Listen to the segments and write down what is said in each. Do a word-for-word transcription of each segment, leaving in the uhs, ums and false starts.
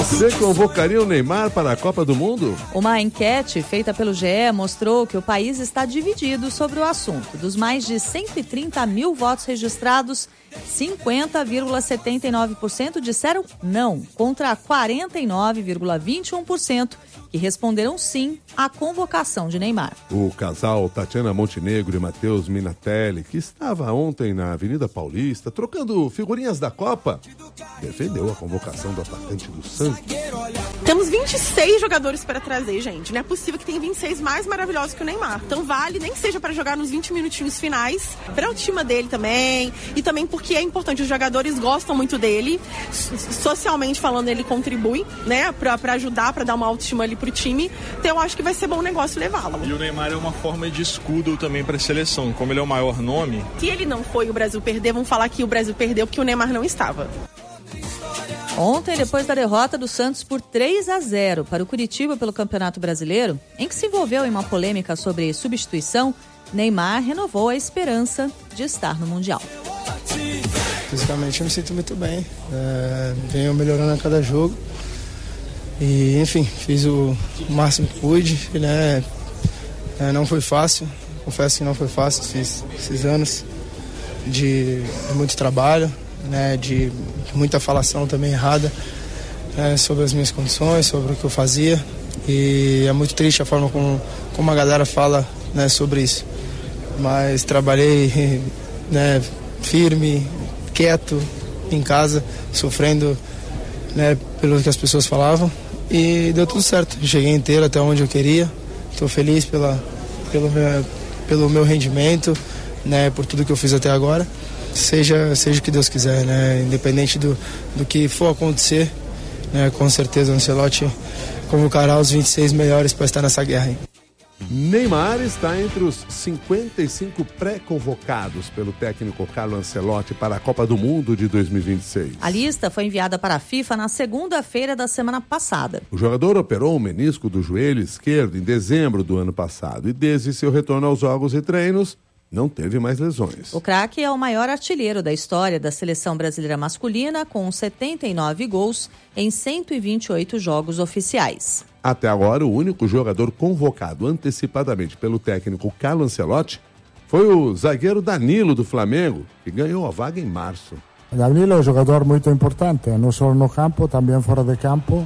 Você convocaria o Neymar para a Copa do Mundo? Uma enquete feita pelo G E mostrou que o país está dividido sobre o assunto. Dos mais de cento e trinta mil votos registrados, cinquenta vírgula setenta e nove por cento disseram não, contra quarenta e nove vírgula vinte e um por cento que responderam sim à convocação de Neymar. O casal Tatiana Montenegro e Matheus Minatelli, que estava ontem na Avenida Paulista trocando figurinhas da Copa, defendeu a convocação do atacante do Santos. Temos vinte e seis jogadores para trazer, gente. Não é possível que tenha vinte e seis mais maravilhosos que o Neymar. Então vale, nem que seja para jogar nos vinte minutinhos finais, para a autoestima dele também, e também porque é importante, os jogadores gostam muito dele, socialmente falando, ele contribui, né, para ajudar, para dar uma autoestima ali pro time. Então eu acho que vai ser bom negócio levá-lo. E o Neymar é uma forma de escudo também para a seleção, como ele é o maior nome. Se ele não foi e o Brasil perder, vão falar que o Brasil perdeu porque o Neymar não estava. Ontem, depois da derrota do Santos por três a zero para o Curitiba pelo Campeonato Brasileiro, em que se envolveu em uma polêmica sobre substituição, Neymar renovou a esperança de estar no Mundial. Fisicamente eu me sinto muito bem, é, venho melhorando a cada jogo e, enfim, fiz o máximo que pude, né? É, não foi fácil, confesso que não foi fácil, fiz esses anos de, de muito trabalho, né? De muita falação também errada, né? Sobre as minhas condições, sobre o que eu fazia, e é muito triste a forma como, como a galera fala, né, sobre isso, mas trabalhei, né, firme, quieto em casa, sofrendo, né, pelo que as pessoas falavam, e deu tudo certo. Cheguei inteiro até onde eu queria. Estou feliz pela, pelo, meu, pelo meu rendimento, né, por tudo que eu fiz até agora. Seja, seja o que Deus quiser, né, independente do, do que for acontecer, né, com certeza o Ancelotti convocará os vinte e seis melhores para estar nessa guerra aí. Neymar está entre os cinquenta e cinco pré-convocados pelo técnico Carlo Ancelotti para a Copa do Mundo de dois mil e vinte e seis. A lista foi enviada para a FIFA na segunda-feira da semana passada. O jogador operou o menisco do joelho esquerdo em dezembro do ano passado e desde seu retorno aos jogos e treinos não teve mais lesões. O craque é o maior artilheiro da história da seleção brasileira masculina, com setenta e nove gols em cento e vinte e oito jogos oficiais. Até agora, o único jogador convocado antecipadamente pelo técnico Carlo Ancelotti foi o zagueiro Danilo do Flamengo, que ganhou a vaga em março. Danilo é um jogador muito importante, não só no campo, também fora de campo.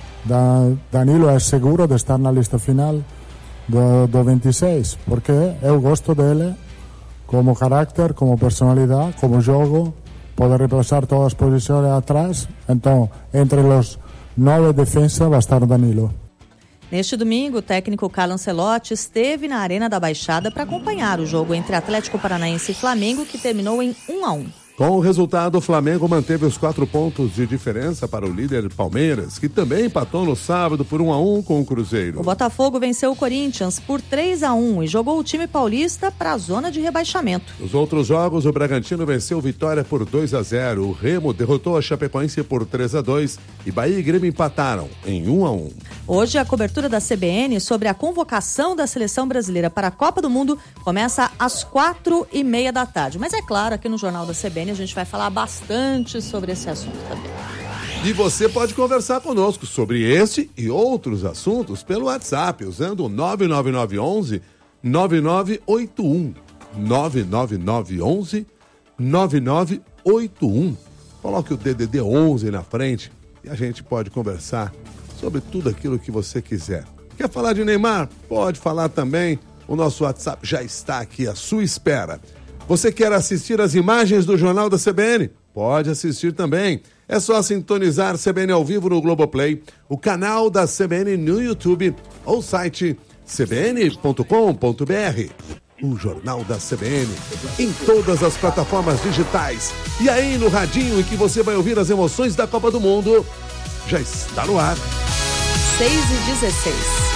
Danilo é seguro de estar na lista final do, do vinte e seis, porque eu gosto dele como carácter, como personalidade, como jogo, pode repassar todas as posições atrás, então entre os nove defesa vai estar Danilo. Neste domingo, o técnico Carlo Ancelotti esteve na Arena da Baixada para acompanhar o jogo entre Atlético Paranaense e Flamengo, que terminou em um a um. Com o resultado, o Flamengo manteve os quatro pontos de diferença para o líder Palmeiras, que também empatou no sábado por um a um com o Cruzeiro. O Botafogo venceu o Corinthians por três a um e jogou o time paulista para a zona de rebaixamento. Nos outros jogos, o Bragantino venceu o Vitória por dois a zero, o Remo derrotou a Chapecoense por três a dois e Bahia e Grêmio empataram em um a um. Hoje, a cobertura da C B N sobre a convocação da seleção brasileira para a Copa do Mundo começa às quatro e meia da tarde. Mas é claro, aqui no Jornal da C B N a gente vai falar bastante sobre esse assunto também. E você pode conversar conosco sobre este e outros assuntos pelo WhatsApp, usando o nove nove nove um um nove nove oito um. nove nove nove um um nove nove oito um. Coloque o D D D onze na frente e a gente pode conversar sobre tudo aquilo que você quiser. Quer falar de Neymar? Pode falar também. O nosso WhatsApp já está aqui à sua espera. Você quer assistir as imagens do Jornal da C B N? Pode assistir também. É só sintonizar C B N ao vivo no Globoplay, o canal da C B N no YouTube ou o site c b n ponto com ponto b r. O Jornal da C B N em todas as plataformas digitais. E aí no radinho em que você vai ouvir as emoções da Copa do Mundo, já está no ar. seis e dezesseis.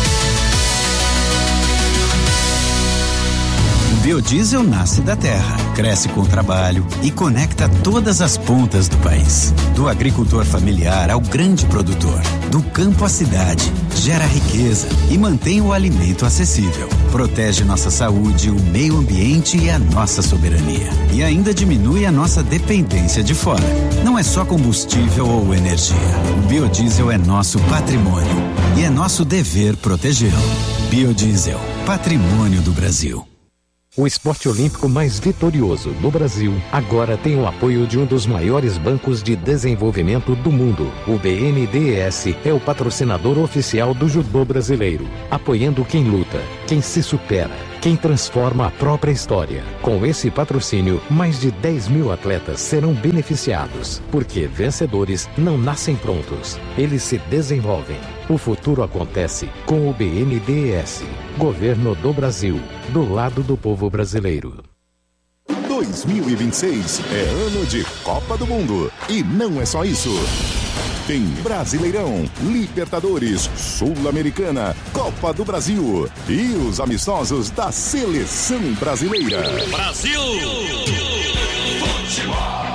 Biodiesel nasce da terra, cresce com o trabalho e conecta todas as pontas do país. Do agricultor familiar ao grande produtor, do campo à cidade, gera riqueza e mantém o alimento acessível. Protege nossa saúde, o meio ambiente e a nossa soberania. E ainda diminui a nossa dependência de fora. Não é só combustível ou energia. O biodiesel é nosso patrimônio e é nosso dever protegê-lo. Biodiesel, patrimônio do Brasil. O esporte olímpico mais vitorioso do Brasil agora tem o apoio de um dos maiores bancos de desenvolvimento do mundo. O B N D E S é o patrocinador oficial do judô brasileiro, apoiando quem luta, quem se supera, quem transforma a própria história. Com esse patrocínio, mais de dez mil atletas serão beneficiados, porque vencedores não nascem prontos, eles se desenvolvem. O futuro acontece com o B N D E S, Governo do Brasil, do lado do povo brasileiro. dois mil e vinte e seis é ano de Copa do Mundo. E não é só isso. Tem Brasileirão, Libertadores, Sul-Americana, Copa do Brasil e os amistosos da Seleção Brasileira. Brasil! Futebol!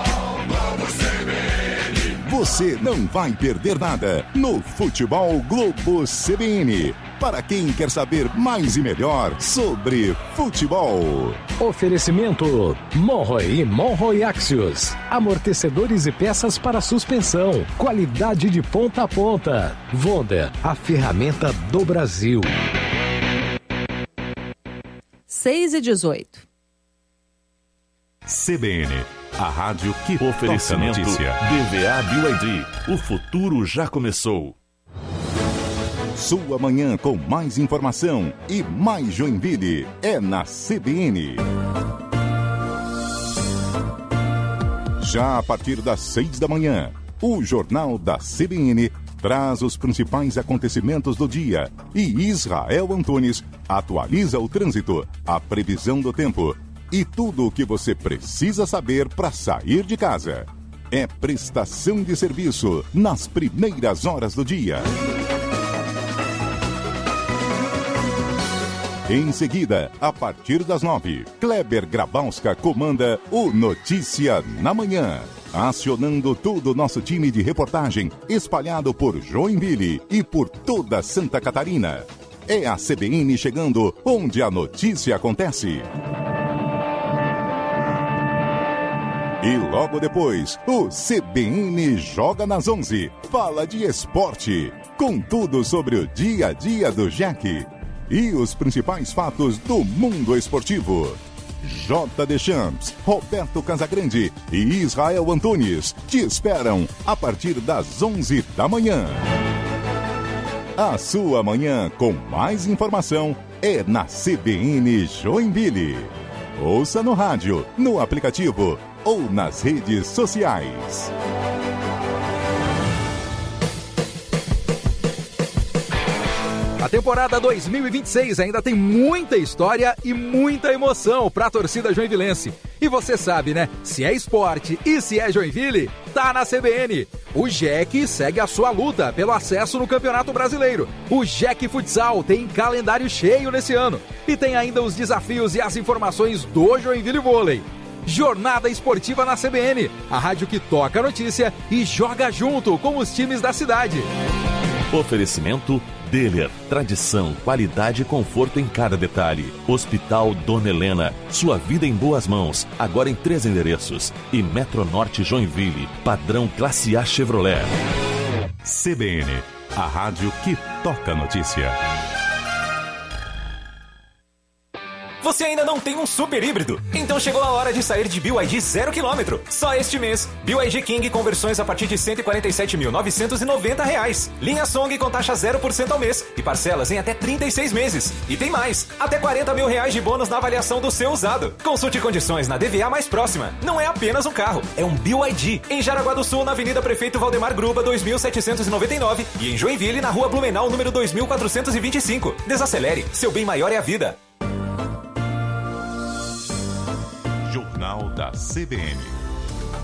Você não vai perder nada no Futebol Globo C B N. Para quem quer saber mais e melhor sobre futebol. Oferecimento Monroe e Monroe Axios. Amortecedores e peças para suspensão. Qualidade de ponta a ponta. Vonda, a ferramenta do Brasil. seis e dezoito. C B N, a rádio que Oferecimento toca notícia. D V A B Y D. O futuro já começou. Sua manhã com mais informação e mais Joinville é na C B N. Já a partir das seis da manhã, o Jornal da C B N traz os principais acontecimentos do dia e Israel Antunes atualiza o trânsito, a previsão do tempo e tudo o que você precisa saber para sair de casa. É prestação de serviço nas primeiras horas do dia. Em seguida, a partir das nove, Kleber Grabowska comanda o Notícia na Manhã, acionando todo o nosso time de reportagem espalhado por Joinville e por toda Santa Catarina. É a C B N chegando onde a notícia acontece. E logo depois, o C B N Joga nas onze, fala de esporte, com tudo sobre o dia a dia do Jack e os principais fatos do mundo esportivo. J. Deschamps, Roberto Casagrande e Israel Antunes te esperam a partir das onze da manhã. A sua manhã com mais informação é na C B N Joinville. Ouça no rádio, no aplicativo ou nas redes sociais. A temporada dois mil e vinte e seis ainda tem muita história e muita emoção para a torcida joinvilense. E você sabe, né? Se é esporte e se é Joinville, tá na C B N. O Jack segue a sua luta pelo acesso no Campeonato Brasileiro. O Jack Futsal tem calendário cheio nesse ano. E tem ainda os desafios e as informações do Joinville Vôlei. Jornada Esportiva na C B N, a rádio que toca a notícia e joga junto com os times da cidade. Oferecimento Deller, tradição, qualidade e conforto em cada detalhe. Hospital Dona Helena, sua vida em boas mãos, agora em três endereços. E Metronorte Joinville, padrão Classe A Chevrolet. C B N, a rádio que toca a notícia. Você ainda não tem um super híbrido? Então chegou a hora de sair de B Y D zero quilômetro. Só este mês, B Y D King com versões a partir de cento e quarenta e sete mil novecentos e noventa reais. Linha Song com taxa zero por cento ao mês e parcelas em até trinta e seis meses. E tem mais, até quarenta mil reais de bônus na avaliação do seu usado. Consulte condições na D V A mais próxima. Não é apenas um carro, é um B Y D. Em Jaraguá do Sul, na Avenida Prefeito Valdemar Gruba, dois mil setecentos e noventa e nove. E em Joinville, na Rua Blumenau, número dois mil quatrocentos e vinte e cinco. Desacelere, seu bem maior é a vida. Jornal da C B N.